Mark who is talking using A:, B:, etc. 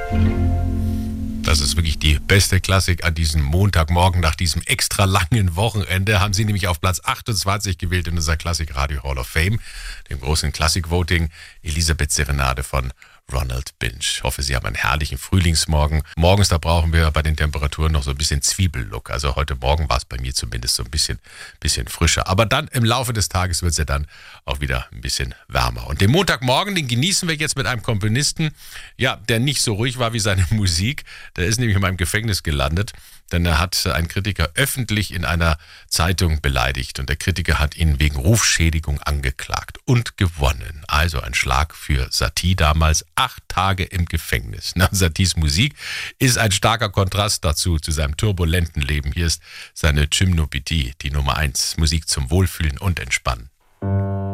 A: Das ist wirklich die beste Klassik an diesem Montagmorgen nach diesem extra langen Wochenende. Haben Sie nämlich auf Platz 28 gewählt in unserer Klassik Radio Hall of Fame, dem großen Klassik-Voting, Elisabeth Serenade von Ronald Binch. Ich hoffe, Sie haben einen herrlichen Frühlingsmorgen. Morgens, da brauchen wir bei den Temperaturen noch so ein bisschen Zwiebellook. Also heute Morgen war es bei mir zumindest so ein bisschen frischer. Aber dann im Laufe des Tages wird es ja dann auch wieder ein bisschen wärmer. Und den Montagmorgen, den genießen wir jetzt mit einem Komponisten, ja, der nicht so ruhig war wie seine Musik. Der ist nämlich in meinem Gefängnis gelandet, denn er hat einen Kritiker öffentlich in einer Zeitung beleidigt. Und der Kritiker hat ihn wegen Rufschädigung angeklagt und gewonnen. Also ein Schlag für Satie damals. 8 Tage im Gefängnis. Na, Saties Musik ist ein starker Kontrast dazu, zu seinem turbulenten Leben. Hier ist seine Gymnopédie, die Nummer 1. Musik zum Wohlfühlen und Entspannen.